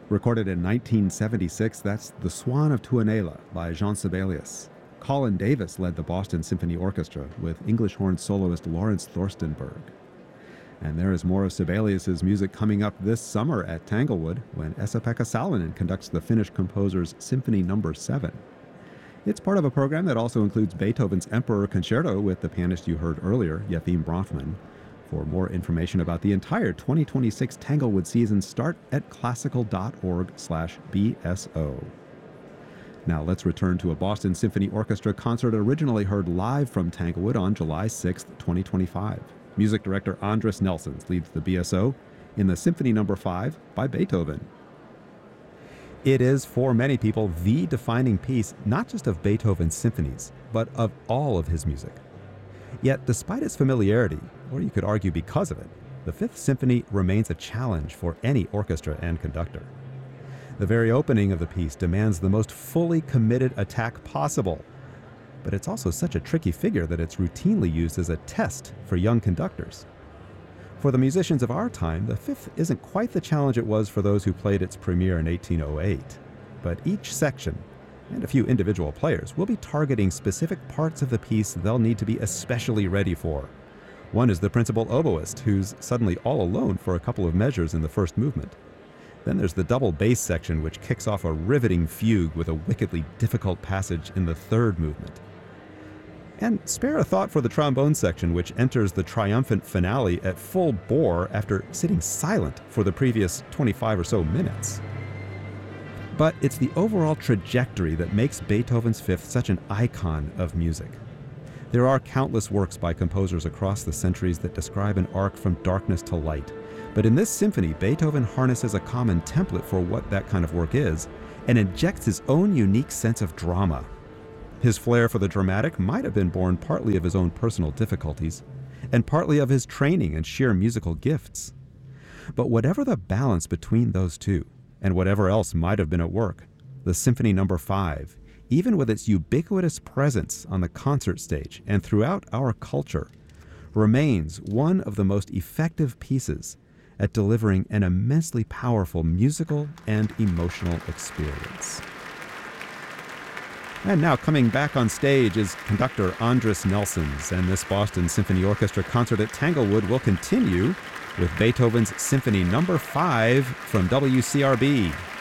Recorded in 1976, that's The Swan of Tuonela by Jean Sibelius. Colin Davis led the Boston Symphony Orchestra with English horn soloist Lawrence Thorstenberg. And there is more of Sibelius's music coming up this summer at Tanglewood when Esa-Pekka Salonen conducts the Finnish composer's Symphony No. 7. It's part of a program that also includes Beethoven's Emperor Concerto with the pianist you heard earlier, Yefim Bronfman. For more information about the entire 2026 Tanglewood season, start at classical.org/BSO. Now let's return to a Boston Symphony Orchestra concert originally heard live from Tanglewood on July 6, 2025. Music director Andris Nelsons leads the BSO in the Symphony No. 5 by Beethoven. It is, for many people, the defining piece not just of Beethoven's symphonies, but of all of his music. Yet, despite its familiarity, or you could argue because of it, the Fifth Symphony remains a challenge for any orchestra and conductor. The very opening of the piece demands the most fully committed attack possible, but it's also such a tricky figure that it's routinely used as a test for young conductors. For the musicians of our time, the Fifth isn't quite the challenge it was for those who played its premiere in 1808, but each section, and a few individual players, will be targeting specific parts of the piece they'll need to be especially ready for. One is the principal oboist, who's suddenly all alone for a couple of measures in the first movement. Then there's the double bass section, which kicks off a riveting fugue with a wickedly difficult passage in the third movement. And spare a thought for the trombone section, which enters the triumphant finale at full bore after sitting silent for the previous 25 or so minutes. But it's the overall trajectory that makes Beethoven's Fifth such an icon of music. There are countless works by composers across the centuries that describe an arc from darkness to light. But in this symphony, Beethoven harnesses a common template for what that kind of work is and injects his own unique sense of drama. His flair for the dramatic might have been born partly of his own personal difficulties and partly of his training and sheer musical gifts. But whatever the balance between those two, and whatever else might have been at work, the Symphony No. 5, even with its ubiquitous presence on the concert stage and throughout our culture, remains one of the most effective pieces at delivering an immensely powerful musical and emotional experience. And now coming back on stage is conductor Andris Nelsons, and this Boston Symphony Orchestra concert at Tanglewood will continue with Beethoven's Symphony No. 5 from WCRB.